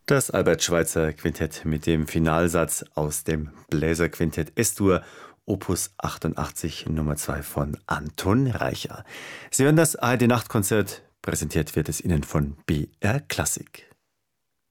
Das Albert-Schweitzer Quintett mit dem Finalsatz aus dem Bläserquintett S-Dur, Opus 88, Nummer 2 von Anton Reicher. Sie hören das ARD Nachtkonzert, präsentiert wird es Ihnen von BR Klassik.